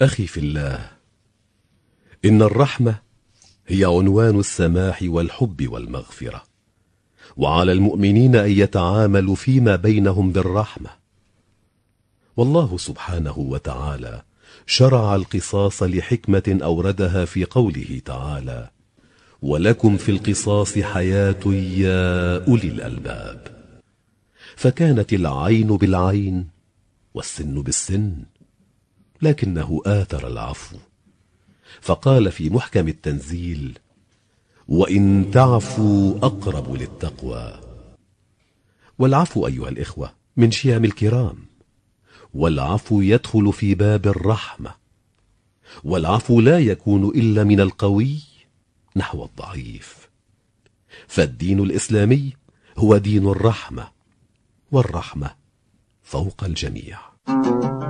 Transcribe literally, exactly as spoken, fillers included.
أخي في الله، إن الرحمة هي عنوان السماح والحب والمغفرة، وعلى المؤمنين أن يتعاملوا فيما بينهم بالرحمة. والله سبحانه وتعالى شرع القصاص لحكمة أوردها في قوله تعالى: ولكم في القصاص حياة يا أولي الألباب. فكانت العين بالعين والسن بالسن، لكنه آثر العفو، فقال في محكم التنزيل: وإن تعفوا أقرب للتقوى. والعفو أيها الإخوة من شيم الكرام، والعفو يدخل في باب الرحمة، والعفو لا يكون إلا من القوي نحو الضعيف. فالدين الإسلامي هو دين الرحمة، والرحمة فوق الجميع.